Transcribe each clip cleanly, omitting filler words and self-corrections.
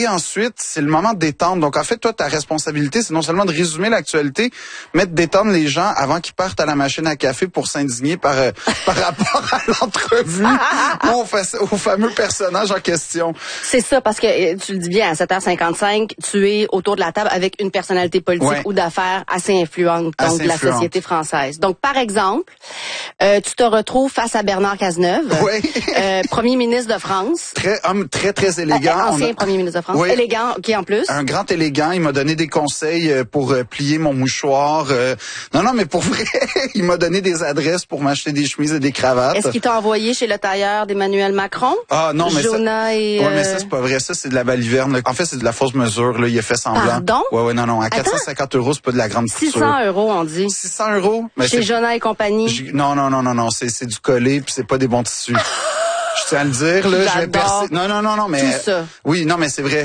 Et ensuite, c'est le moment de détendre. Donc, en fait, toi, ta responsabilité, c'est non seulement de résumer l'actualité, mais de détendre les gens avant qu'ils partent à la machine à café pour s'indigner par rapport à l'entrevue ou au fameux personnage en question. C'est ça, parce que tu le dis bien, à 7h55, tu es autour de la table avec une personnalité politique ou d'affaires assez influente, donc de la société française. Donc, par exemple, tu te retrouves face à Bernard Cazeneuve, premier ministre de France. Homme très élégant. Ancien premier ministre de France. Oui. Élégant, qui en plus. Un grand élégant. Il m'a donné des conseils pour plier mon mouchoir. Non, mais pour vrai, il m'a donné des adresses pour m'acheter des chemises et des cravates. Est-ce qu'il t'a envoyé chez le tailleur d'Emmanuel Macron? Ah non, mais Jonah mais ça, c'est pas vrai. Ça, c'est de la baliverne. En fait, c'est de la fausse mesure. Là, il a fait semblant. Pardon? Ouais, non. À 450 €, c'est pas de la grande couture. 600 €, on dit. 600 €? Mais chez Jonah et compagnie? Non. C'est du collé, puis c'est pas des bons tissus. Je tiens à le dire, là. Je vais percer. Non, mais. Tout ça. Oui, non, mais c'est vrai,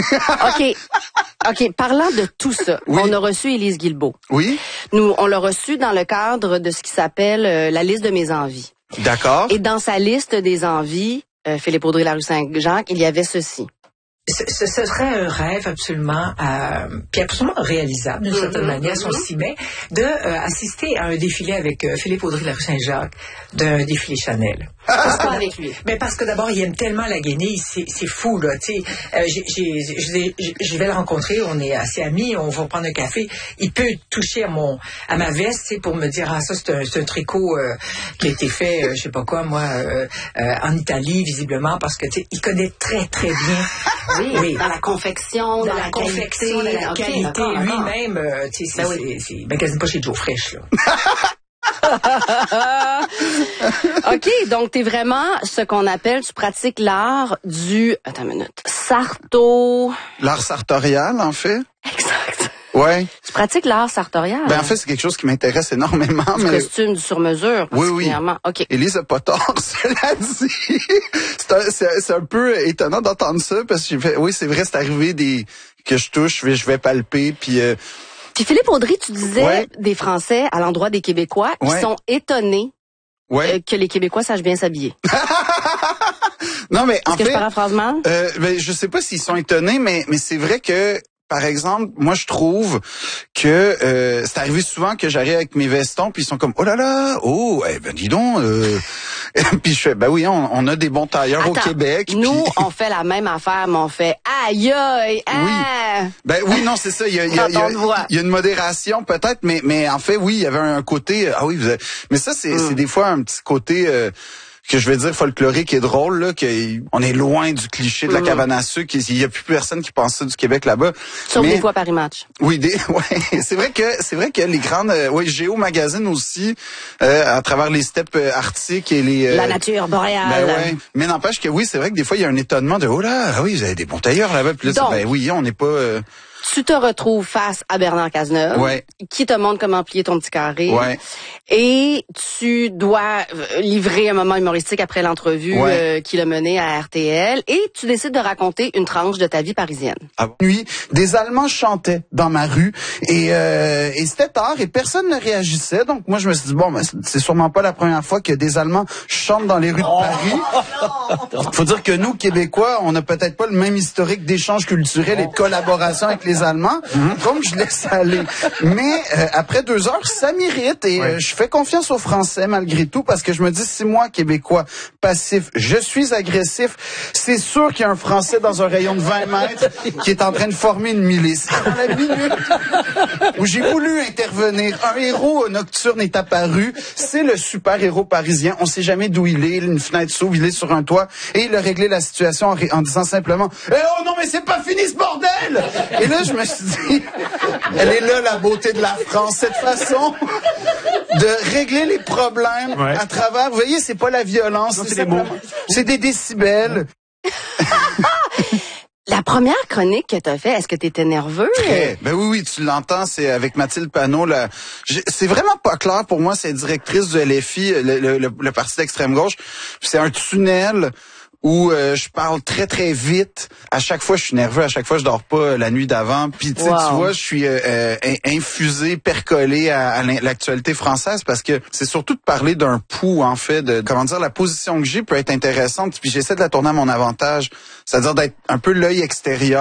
OK. Parlant de tout ça, on a reçu Élise Guilbeault. Oui. Nous, on l'a reçue dans le cadre de ce qui s'appelle la liste de mes envies. D'accord. Et dans sa liste des envies, Philippe Audrey Larue-Saint-Jacques, il y avait ceci. Ce serait un rêve absolument, puis absolument réalisable d'une certaine manière, si on s'y met, de assister à un défilé avec Philippe Audrey Larue-Saint-Jacques, d'un défilé Chanel. Avec lui. Mais parce que d'abord, il aime tellement la guenille, c'est fou, là, tu sais. Je vais le rencontrer, on est assez amis, on va prendre un café. Il peut toucher à ma veste, tu sais, pour me dire, ça, c'est un tricot qui a été fait, je sais pas quoi, moi, en Italie, visiblement, parce que, tu sais, il connaît très, très bien. Oui, dans la confection, dans la confection, de la qualité. Lui-même, tu sais, il magasine pas chez Joe Fresh, là. OK, donc t'es vraiment ce qu'on appelle, tu pratiques l'art du... Attends une minute. L'art sartorial, en fait. Exact. Ouais. Tu pratiques l'art sartorial. En fait, c'est quelque chose qui m'intéresse énormément. Du costume, du sur-mesure, particulièrement. Oui. OK. Élise a pas tort, cela dit. C'est un peu étonnant d'entendre ça, parce que c'est vrai, c'est arrivé que je touche, je vais palper, puis... Puis Philippe Audrey, tu disais des Français à l'endroit des Québécois qui sont étonnés que les Québécois sachent bien s'habiller. Non, mais en fait... Est-ce que je paraphrase mal? Je sais pas s'ils sont étonnés, mais c'est vrai que, par exemple, moi, je trouve que c'est arrivé souvent que j'arrive avec mes vestons, puis ils sont comme, oh là là, dis donc... Puis je fais, oui, on a des bons tailleurs au Québec. Nous, on fait la même affaire, mais on fait aïe. Oui, non, c'est ça. Il y a une modération peut-être, mais en fait, oui, il y avait un côté. Mais ça, c'est des fois un petit côté. Que je vais dire folklorique qui est drôle, là, qu'on est loin du cliché de la cabane à sucre. Il y a plus personne qui pense ça du Québec là-bas. Sauf des fois Paris Match. Oui, c'est vrai que les grandes, Géo Magazine aussi, à travers les steppes arctiques et les... la nature boréale. Mais n'empêche que oui, c'est vrai que des fois, il y a un étonnement de, oh là, vous avez des bons tailleurs là-bas. Puis là, donc, on n'est pas... Tu te retrouves face à Bernard Cazeneuve, qui te montre comment plier ton petit carré. Et tu dois livrer un moment humoristique après l'entrevue qu'il a menée à RTL. Et tu décides de raconter une tranche de ta vie parisienne. Nuit, des Allemands chantaient dans ma rue et c'était tard et personne ne réagissait. Donc moi, je me suis dit, c'est sûrement pas la première fois que des Allemands chantent dans les rues de Paris. Faut dire que nous, Québécois, on n'a peut-être pas le même historique d'échange culturel et de collaboration avec les Allemands, donc je laisse aller. Mais après 2 heures, ça m'irrite et je fais confiance aux Français malgré tout parce que je me dis, si moi, Québécois, passif, je suis agressif, c'est sûr qu'il y a un Français dans un rayon de 20 mètres qui est en train de former une milice. Dans la minute où j'ai voulu intervenir, un héros nocturne est apparu, c'est le super-héros parisien, on sait jamais d'où il est, une fenêtre s'ouvre, il est sur un toit et il a réglé la situation en disant simplement « oh non mais c'est pas fini ce bordel !» Et là, je me suis dit, elle est là la beauté de la France, cette façon de régler les problèmes à travers, vous voyez, c'est pas la violence, c'est des décibels. La première chronique que t'as fait, est-ce que t'étais nerveux? Oui, tu l'entends, c'est avec Mathilde Panot. C'est vraiment pas clair pour moi, c'est directrice du LFI, le parti d'extrême gauche. C'est un tunnel où je parle très très vite. À chaque fois, je suis nerveux. À chaque fois, je dors pas la nuit d'avant. Puis tu vois, je suis infusé, percolé à l'actualité française parce que c'est surtout de parler d'un pouls, en fait, de comment dire, la position que j'ai peut être intéressante. Puis j'essaie de la tourner à mon avantage, c'est-à-dire d'être un peu l'œil extérieur.